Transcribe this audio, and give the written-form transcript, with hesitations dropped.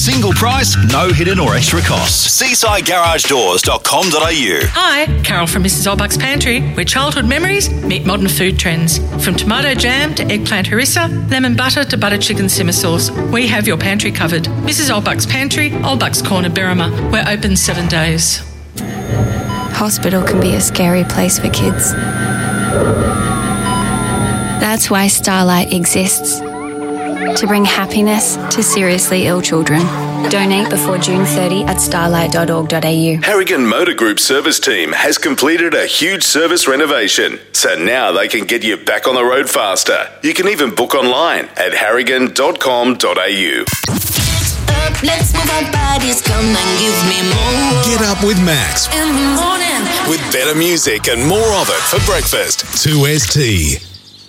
Single price, no hidden or extra costs. SeasideGarageDoors.com.au. Hi, Carol from Mrs. Olbuck's Pantry, where childhood memories meet modern food trends. From tomato jam to eggplant harissa, lemon butter to butter chicken simmer sauce, we have your pantry covered. Mrs. Olbuck's Pantry, Olbuck's Corner, Berrima. We're open 7 days. Hospital can be a scary place for kids. That's why Starlight exists. To bring happiness to seriously ill children. Donate before June 30 at starlight.org.au. Harrigan Motor Group service team has completed a huge service renovation, so now they can get you back on the road faster. You can even book online at harrigan.com.au. Let's move our bodies, come and give me more. Get up with Max In the morning. with better music and more of it for breakfast. 2ST.